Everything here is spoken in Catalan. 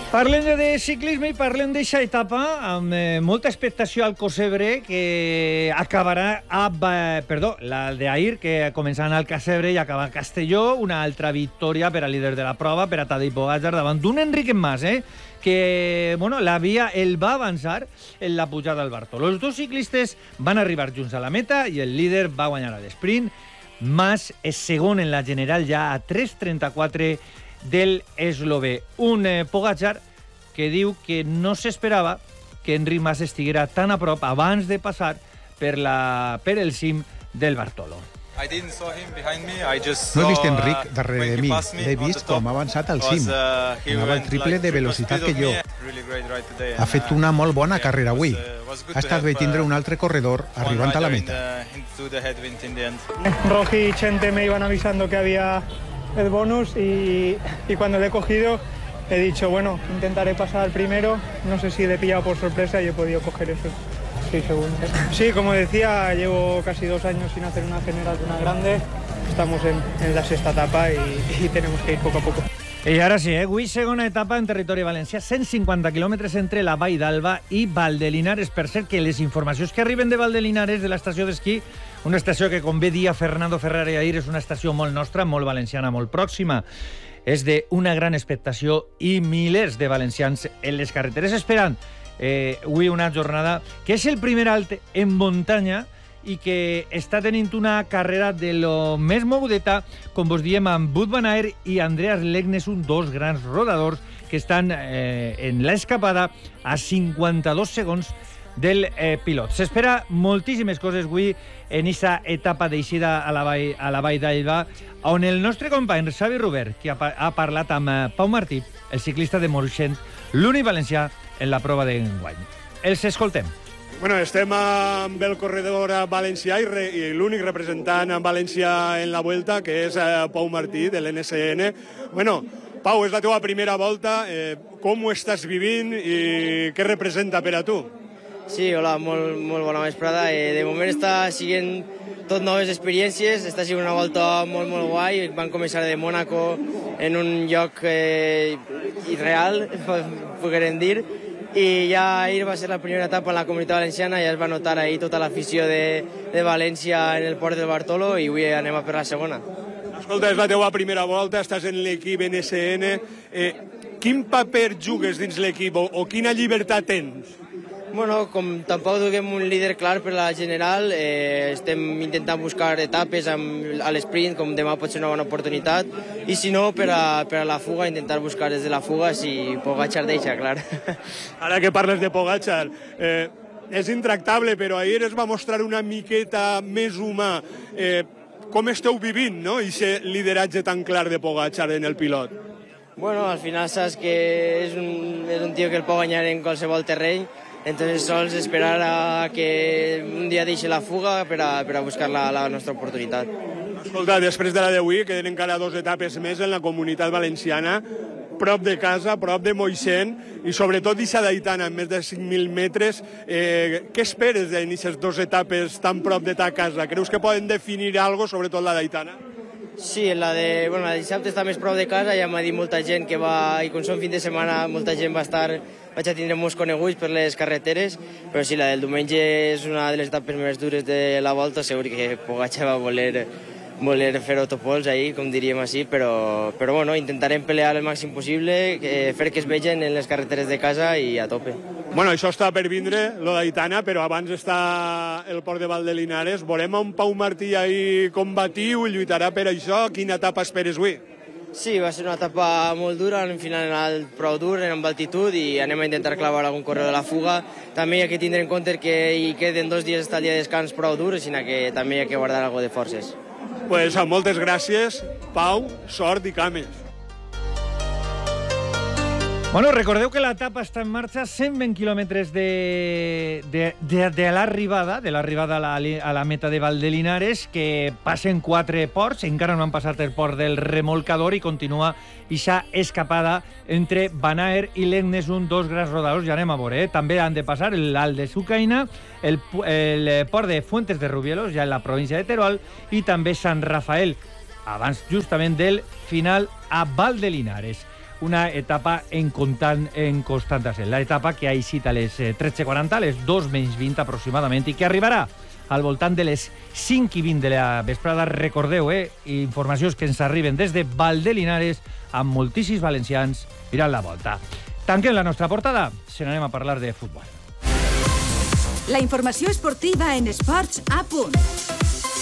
Parlem de ciclisme i parlem d'eixa etapa amb molta expectació al Cosebre, que acabarà la d'ahir, que començant al Casebre i acaba a Castelló. Una altra victòria per al líder de la prova, per a Tadej Pogačar, davant d'un Enric Mas, que el va avançar en la pujada al Bartolo. Els dos ciclistes van arribar junts a la meta i el líder va guanyar a l'esprint. Mas és segon en la general ja a 3:34 del eslové. Un Pogačar que diu que no s'esperava que Enric Mas estiguera tan a prop abans de passar per el cim del Bartolo. No he vist Enric darrere de mi, l'he vist com ha avançat al cim. Anava el triple de velocitat que jo. Ha fet una molt bona carrera avui. Ha estat bé tindre un altre corredor arribant a la meta. Rogi y Chente me iban avisando que había el bonus y cuando le he cogido he dicho, bueno, intentaré pasar primero. No sé si le he pillado por sorpresa y he podido coger esos 6 segundos. Sí, como decía, llevo casi 2 años sin hacer una general de una grande. Estamos en la sexta etapa y tenemos que ir poco a poco. I ara sí, avui segona etapa en territori valencià, 150 quilòmetres entre la Vall d'Alba i Valdelinares. Per cert, que les informacions que arriben de Valdelinares, de l'estació d'esquí, una estació que, com bé dia Fernando Ferrari ahir, és una estació molt nostra, molt valenciana, molt pròxima. És d'una gran expectació i milers de valencians en les carreteres esperant avui una jornada que és el primer alt en muntanya i que està tenint una carrera de lo més mogudeta, com vos diem, amb Wout van Aert i Andreas Leknesund, dos grans rodadors que estan en l'escapada a 52 segons del pilot. S'espera moltíssimes coses avui en aquesta etapa d'eixida a la Vall d'Alba, on el nostre company Xavi Robert, que ha parlat amb Pau Martí, el ciclista de Moixent, l'únic valencià en la prova d'enguany. Els escoltem. Bueno, estem amb el corredor valencià i l'únic representant valencià en la Vuelta, que és Pau Martí, de l'NSN. Bueno, Pau, és la teva primera volta. Com ho estàs vivint i què representa per a tu? Sí, hola, molt bona vesprada. De moment està sent tot noves experiències, està sent una volta molt guai. Van començar de Mònaco en un lloc irreal, podríem dir, i ja ahir va ser la primera etapa en la Comunitat Valenciana, ja es va notar ahir tota l'afició de València en el port del Bartolo i avui anem a per la segona. Escolta, és la teva primera volta, estàs en l'equip NSN. Quin paper jugues dins l'equip o quina llibertat tens? Bueno, com tampoc duguem un líder clar per la general, estem intentant buscar etapes a l'esprint, com demà pot ser una bona oportunitat, i si no, per a la fuga, intentar buscar des de la fuga si Pogačar deixa, clar. Ara que parles de Pogačar, és intractable, però ahir es va mostrar una miqueta més humà. Com esteu vivint, no?, aquest lideratge tan clar de Pogačar en el pilot? Bueno, al final saps que és un tio que el pot guanyar en qualsevol terreny, entonces sols esperar a que un dia deixi la fuga per a buscar la nostra oportunitat. Escolta, després de la d'avui, queden encara 2 etapes més en la Comunitat Valenciana, prop de casa, prop de Moixent, i sobretot d'eixa d'Aitana, amb més de 5.000 metres. Què esperes en aquestes 2 etapes tan prop de ta casa? Creus que poden definir alguna cosa, sobretot la d'Aitana? Sí, la de dissabte està més prop de casa, ja m'ha dit molta gent que va, i com són fin de setmana, molta gent vaig a tindre molts coneguts per les carreteres, però sí, la del diumenge és una de les etapes més dures de la volta, segur que Pogačar va voler fer autopols ahir, com diríem així, però bueno, intentarem pelear el màxim possible, fer que es vegin en les carreteres de casa i a tope. Bueno, això està per vindre, lo d'Aitana, però abans està el port de Valdelinares. Volem un Pau Martí ahir combatiu i lluitarà per això. Quina etapa esperes avui? Sí, va ser una etapa molt dura, al final anat prou dur, amb altitud, i anem a intentar clavar algun corredor de la fuga. També hi ha que tindre en compte que hi queden 2 dies hasta el dia de descans prou durs, sinó que també hi ha que guardar algo de forces. Pues moltes gràcies, Pau, sort i cames. Bueno, recordeu que l'etapa està en marxa, 120 quilòmetres de l'arribada, a la meta de Valdelinares, que passen 4 ports, encara no han passat el port del Remolcador i continua aquesta escapada entre Van Aert i Leknesund, 2 grans rodadors, ja anem a veure. També han de passar l'Alt de Sucaina, el port de Fuentes de Rubielos, ja en la província de Teruel, i també Sant Rafael, abans justament del final a Valdelinares. una etapa en constant ascent. L'etapa que ha eixit a les 13:40, a les 2:20 aproximadament, i que arribarà al voltant de les 5:20 de la vesprada. Recordeu, informacions que ens arriben des de Val de Linares, amb moltíssims valencians mirant la volta. Tanquem la nostra portada, se n'anem a parlar de futbol. La informació esportiva en Esports a punt.